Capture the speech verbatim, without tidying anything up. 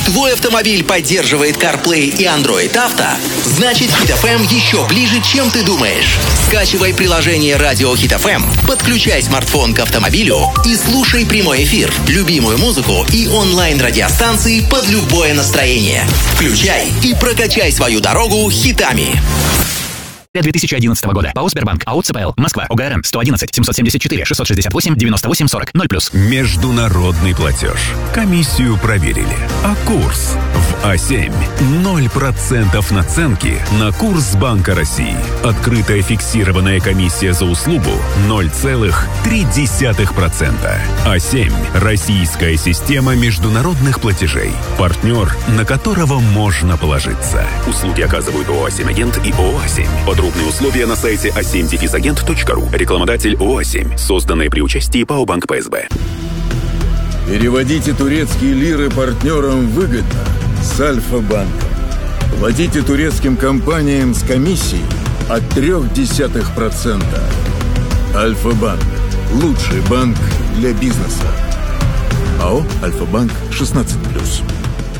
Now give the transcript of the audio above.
Твой автомобиль поддерживает CarPlay и Android Auto? Значит, Hit эф эм еще ближе, чем ты думаешь. Скачивай приложение Radio Hit эф эм, подключай смартфон к автомобилю и слушай прямой эфир, любимую музыку и онлайн-радиостанции под любое настроение. Включай и прокачай свою дорогу хитами. две тысячи одиннадцатого года. ПАО Сбербанк. АО ЦПЛ. Москва. ОГРН сто одиннадцать семьсот семьдесят четыре шестьсот шестьдесят восемь девяносто восемь сорок ноль плюс. Международный платеж. Комиссию проверили. А курс в А семь. ноль процентов наценки на курс Банка России. Открытая фиксированная комиссия за услугу ноль целых три десятых процента. А семь. Российская система международных платежей. Партнер, на которого можно положиться. Услуги оказывают ООО «А семь Агент» и ООО «А семь». Подробные условия на сайте а семь агент точка ру. Рекламодатель ООО «А семь». Созданное при участии ПАО «Банк ПСБ». Переводите турецкие лиры партнерам выгодно с Альфа-банком. Платите турецким компаниям с комиссией от ноль целых три десятых процента. Альфа-банк. Лучший банк для бизнеса. АО «Альфа-банк» шестнадцать плюс.